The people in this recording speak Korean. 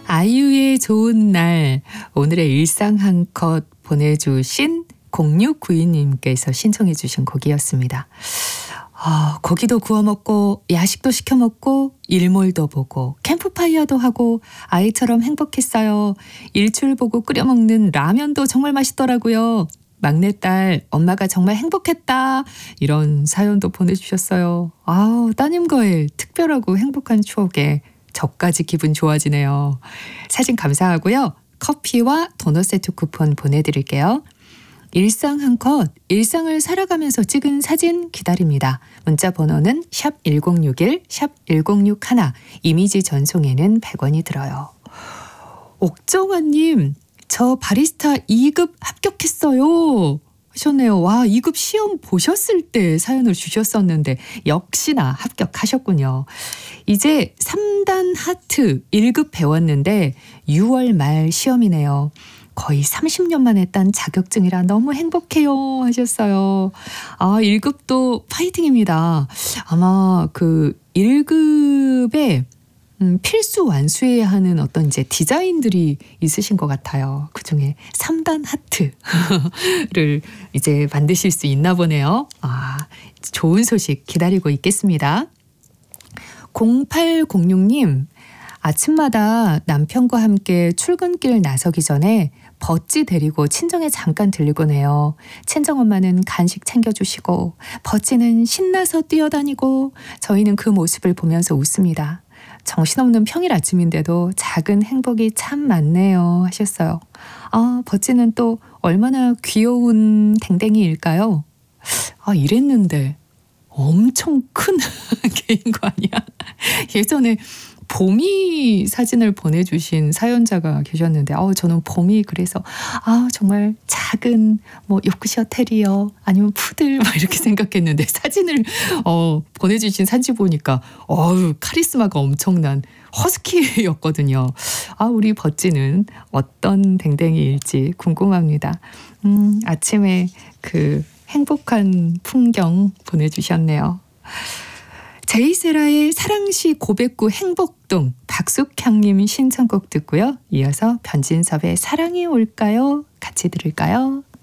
아이유의 좋은 날, 오늘의 일상 한 컷 보내주신 0692님께서 신청해 주신 곡이었습니다. 고기도 구워 먹고 야식도 시켜 먹고 일몰도 보고 캠프파이어도 하고 아이처럼 행복했어요. 일출 보고 끓여 먹는 라면도 정말 맛있더라고요. 막내딸 엄마가 정말 행복했다. 이런 사연도 보내주셨어요. 따님과의 특별하고 행복한 추억에 저까지 기분 좋아지네요. 사진 감사하고요. 커피와 도넛 세트 쿠폰 보내드릴게요. 일상 한 컷, 일상을 살아가면서 찍은 사진 기다립니다. 문자 번호는 샵 1061, 샵 1061, 이미지 전송에는 100원이 들어요. 옥정아님, 저 바리스타 2급 합격했어요 하셨네요. 와, 2급 시험 보셨을 때 사연을 주셨었는데 역시나 합격하셨군요. 이제 3단 하트 1급 배웠는데 6월 말 시험이네요. 거의 30년 만에 딴 자격증이라 너무 행복해요 하셨어요. 1급도 파이팅입니다. 아마 그 1급에 필수 완수해야 하는 어떤 이제 디자인들이 있으신 것 같아요. 그중에 3단 하트를 이제 만드실 수 있나 보네요. 좋은 소식 기다리고 있겠습니다. 0806님, 아침마다 남편과 함께 출근길 나서기 전에 버찌 데리고 친정에 잠깐 들리곤 해요. 친정엄마는 간식 챙겨주시고 버찌는 신나서 뛰어다니고 저희는 그 모습을 보면서 웃습니다. 정신없는 평일 아침인데도 작은 행복이 참 많네요 하셨어요. 버찌는 또 얼마나 귀여운 댕댕이일까요? 이랬는데 엄청 큰 개인 거 아니야? 예전에 봄이 사진을 보내주신 사연자가 계셨는데 저는 봄이 그래서 정말 작은 요크셔 테리어 아니면 푸들 이렇게 생각했는데 사진을 보내주신 사진 보니까 카리스마가 엄청난 허스키였거든요. 우리 버찌는 어떤 댕댕이일지 궁금합니다. 아침에 그 행복한 풍경 보내주셨네요. 제이세라의 사랑시 고백구 행복동, 박숙향님 신청곡 듣고요. 이어서 변진섭의 사랑이 올까요? 같이 들을까요?